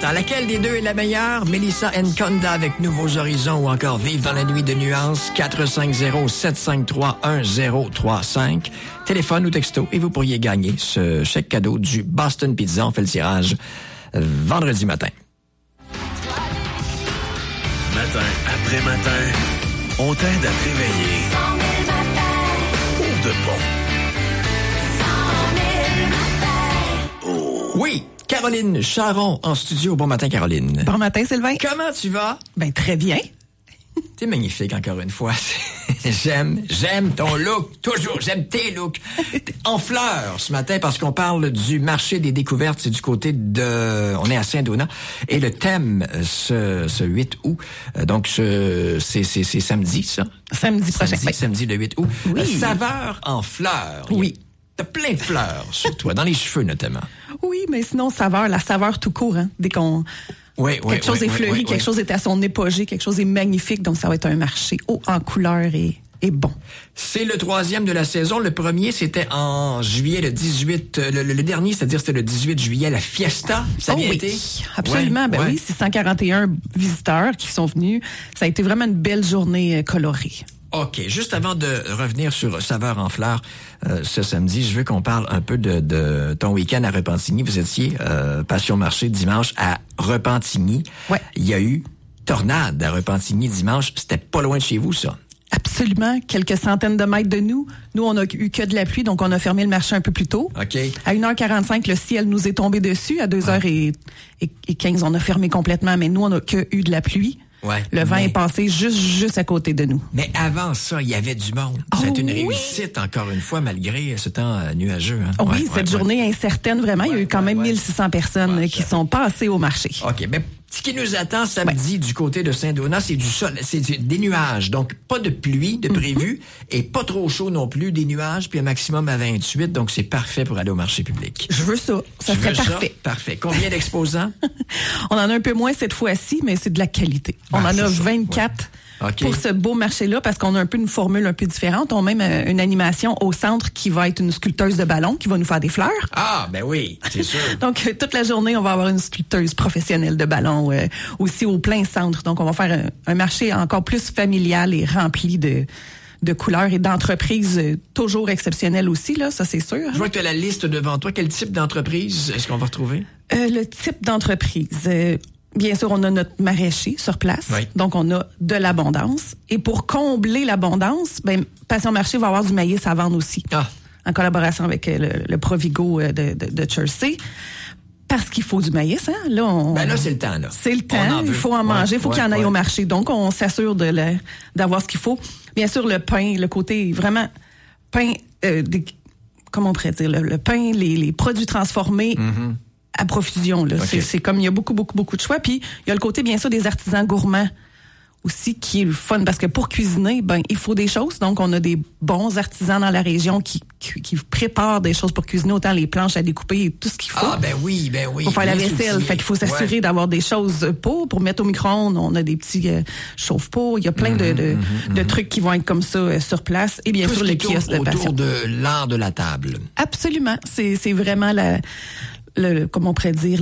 l'instant. Laquelle des deux est la meilleure? Melissa Nkonda avec Nouveaux Horizons ou encore Vive dans la nuit de nuances. 450-753-1035. Téléphone ou texto et vous pourriez gagner ce chèque cadeau du Boston Pizza. On fait le tirage vendredi matin. Matin après matin, on t'aide à te réveiller. Pour de bon. Oui, Caroline Charon en studio. Bon matin, Caroline. Bon matin, Sylvain. Comment tu vas? Ben, très bien. T'es magnifique, encore une fois. J'aime ton look, toujours. J'aime tes looks. En fleurs, ce matin, parce qu'on parle du marché des découvertes. C'est du côté de... On est à Saint-Donat. Et le thème, ce 8 août, donc c'est samedi, ça? Samedi prochain. Samedi le 8 août. Oui. Saveur en fleurs. Oui. T'as plein de fleurs sur toi, dans les cheveux notamment. Oui, mais sinon, la saveur tout court, hein. Dès qu'on... quelque chose est fleuri, quelque chose est à son épogée, quelque chose est magnifique, donc ça va être un marché haut en couleurs et bon. C'est le 3e de la saison. Le premier, c'était en juillet, le 18. Le dernier, c'est-à-dire c'était le 18 juillet, la Fiesta. Ça a bien été? Absolument. Oui, c'est 141 visiteurs qui sont venus. Ça a été vraiment une belle journée colorée. OK. Juste avant de revenir sur Saveur en fleurs, ce samedi, je veux qu'on parle un peu de ton week-end à Repentigny. Vous étiez Passion Marché dimanche à Repentigny. Ouais. Il y a eu tornade à Repentigny dimanche. C'était pas loin de chez vous, ça? Absolument. Quelques centaines de mètres de nous. Nous, on a eu que de la pluie, donc on a fermé le marché un peu plus tôt. OK. À 1h45, le ciel nous est tombé dessus. À 2h15, on a fermé complètement, mais nous, on a que eu de la pluie. Ouais, le vent est passé juste à côté de nous. Mais avant ça, il y avait du monde. C'est une réussite, encore une fois, malgré ce temps nuageux. Hein? Oui, cette journée incertaine, vraiment. Il y a eu quand même 1600 personnes qui sont passées au marché. OK, mais ce qui nous attend samedi du côté de Saint-Donat, c'est du sol, c'est des nuages. Donc, pas de pluie de prévu et pas trop chaud non plus, des nuages, puis un maximum à 28. Donc, c'est parfait pour aller au marché public. Je veux ça. Ça serait parfait. Parfait. Combien d'exposants? On en a un peu moins cette fois-ci, mais c'est de la qualité. On en a 24 pour ce beau marché-là, parce qu'on a un peu une formule un peu différente. On a même une animation au centre qui va être une sculpteuse de ballons qui va nous faire des fleurs. Ah, ben oui, c'est sûr. Donc, toute la journée, on va avoir une sculpteuse professionnelle de ballons aussi au plein centre. Donc, on va faire un marché encore plus familial et rempli de couleurs et d'entreprises toujours exceptionnelles aussi, là, ça c'est sûr. Je vois que tu as la liste devant toi. Quel type d'entreprise est-ce qu'on va retrouver? Le type d'entreprise... bien sûr, on a notre maraîcher sur place. Oui. Donc, on a de l'abondance. Et pour combler l'abondance, Passion Marché va avoir du maïs à vendre aussi. Ah. En collaboration avec le Provigo de Jersey. Parce qu'il faut du maïs, hein. Là, c'est le temps, là. C'est le temps. Il faut en manger. Il faut qu'il y en aille au marché. Donc, on s'assure d'avoir ce qu'il faut. Bien sûr, le pain, le côté vraiment pain, comment on pourrait dire, le pain, les produits transformés. Mm-hmm. À profusion, là. Okay. C'est comme il y a beaucoup de choix. Puis il y a le côté, bien sûr, des artisans gourmands aussi qui est le fun, parce que pour cuisiner, il faut des choses. Donc, on a des bons artisans dans la région qui préparent des choses pour cuisiner, autant les planches à découper et tout ce qu'il faut. Ah, ben oui. Pour faire la vaisselle. Fait qu'il faut s'assurer d'avoir des choses pour mettre au micro-ondes. On a des petits chauffe-peau. Il y a plein de trucs qui vont être comme ça sur place. Et bien sûr, le kiosque de Passion. Autour de l'art de la table. Absolument. C'est vraiment comment on pourrait dire,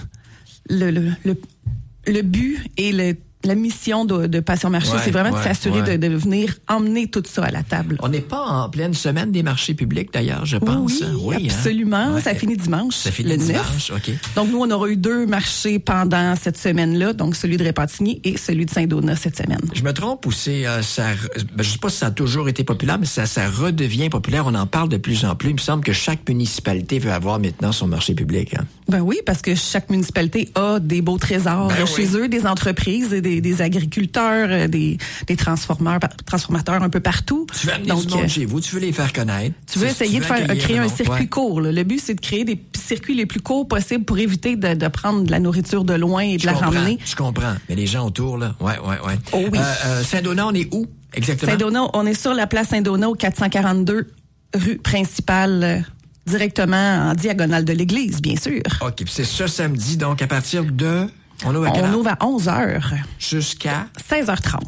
le but et la mission de Passion Marché, c'est vraiment de s'assurer de venir emmener tout ça à la table. On n'est pas en pleine semaine des marchés publics, d'ailleurs, je pense. Oui, absolument. Hein? Ça finit dimanche. Ça finit dimanche, OK. Donc, nous, on aura eu 2 marchés pendant cette semaine-là, donc celui de Repentigny et celui de Saint-Donat cette semaine. Je me trompe ou c'est ça... je sais pas si ça a toujours été populaire, mais ça redevient populaire. On en parle de plus en plus. Il me semble que chaque municipalité veut avoir maintenant son marché public. Hein? Ben oui, parce que chaque municipalité a des beaux trésors chez eux, des entreprises et des agriculteurs, des transformateurs un peu partout. Tu veux amener du monde chez vous, tu veux les faire connaître. Tu veux essayer de créer un circuit court. Là. Le but, c'est de créer des circuits les plus courts possibles pour éviter de prendre de la nourriture de loin et de la ramener. Je comprends. Mais les gens autour, là, ouais. Oh oui. Saint-Donat, on est où exactement? Saint-Donat, on est sur la place Saint-Donat au 442 rue principale. Directement en diagonale de l'église, bien sûr. OK, puis c'est ce samedi, donc à partir de... On ouvre à 11h. Jusqu'à 16h30.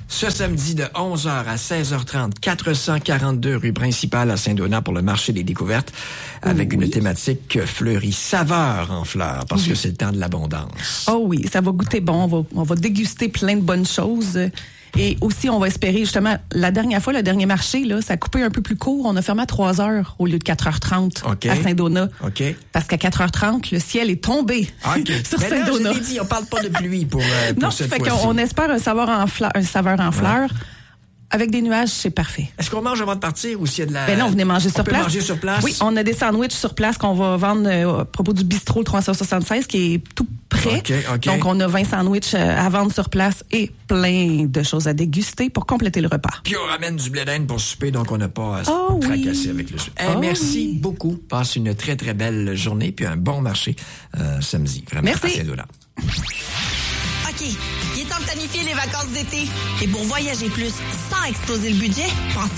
ce samedi de 11h à 16h30, 442 rue principale à Saint-Donat pour le marché des découvertes, avec une thématique fleurie, saveur en fleurs, parce que c'est le temps de l'abondance. Oh oui, ça va goûter bon. On va déguster plein de bonnes choses. Et aussi, on va espérer, justement, le dernier marché, là, ça a coupé un peu plus court. On a fermé à 3h au lieu de 4h30 à Saint-Donat. OK. Parce qu'à 4h30, le ciel est tombé sur Saint-Donat. Je l'ai dit, on parle pas de pluie pour non, cette fois-ci. qu'on espère un saveur en fleurs. Avec des nuages, c'est parfait. Est-ce qu'on mange avant de partir ou s'il y a de la... Ben non, venez manger sur place. Manger sur place? Oui, on a des sandwichs sur place qu'on va vendre à propos du bistrot 376 qui est tout prêt. OK. Donc, on a 20 sandwichs à vendre sur place et plein de choses à déguster pour compléter le repas. Puis on ramène du blé d'Inde pour souper, donc on n'a pas à se tracasser avec le souper. Merci beaucoup. Passe une très, très belle journée puis un bon marché samedi. Vraiment, merci. À Saint-Donat. OK, il est temps de planifier les vacances d'été. Et pour voyager plus sans exploser le budget, pensez